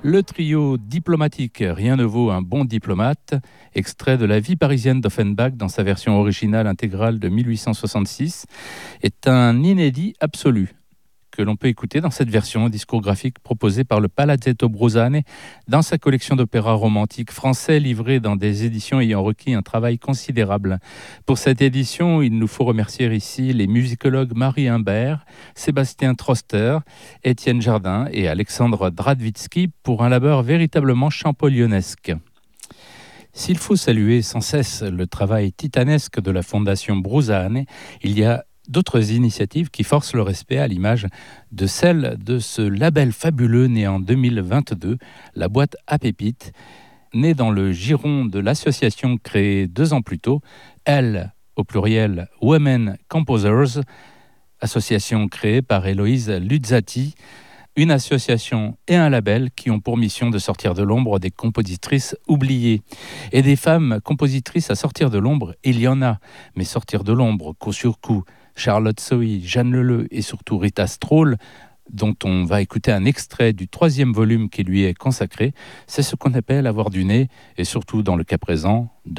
Le trio diplomatique Rien ne vaut un bon diplomate, extrait de La vie parisienne d'Offenbach dans sa version originale intégrale de 1866, est un inédit absolu que l'on peut écouter dans cette version discographique proposée par le Palazzetto Brusane dans sa collection d'opéras romantiques français livrés dans des éditions ayant requis un travail considérable. Pour cette édition, il nous faut remercier ici les musicologues Marie Imbert, Sébastien Troster, Étienne Jardin et Alexandre Dradvitsky pour un labeur véritablement champollionnnesque. S'il faut saluer sans cesse le travail titanesque de la Fondation Brusane, il y a d'autres initiatives qui forcent le respect à l'image de celle de ce label fabuleux né en 2022, la boîte à pépites, née dans le giron de l'association créée 2 ans plus tôt, elle, au pluriel Women Composers, association créée par Héloïse Luzzati, une association et un label qui ont pour mission de sortir de l'ombre des compositrices oubliées. Et des femmes compositrices à sortir de l'ombre, il y en a, mais sortir de l'ombre, coup sur coup, Charlotte Sohi, Jeanne Leleu et surtout Rita Stroll, dont on va écouter un extrait du 3e volume qui lui est consacré, c'est ce qu'on appelle avoir du nez, et surtout dans le cas présent,